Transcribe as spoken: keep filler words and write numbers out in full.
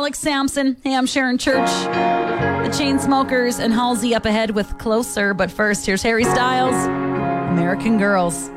Alex Sampson. Hey, I'm Sharon Church. The Chainsmokers and Halsey up ahead with Closer. But first, here's Harry Styles, American Girls.